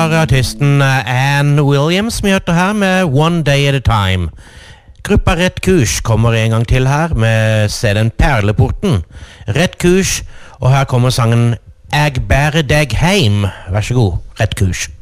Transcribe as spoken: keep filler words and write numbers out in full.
Artisten Anne Williams møter her med One Day at a Time. Gruppa Rett Kurs kommer en gang til her med C D-en Perleporten. Rett Kurs, og her kommer sangen Jeg bærer deg heim. Vær så god, Rett Kurs.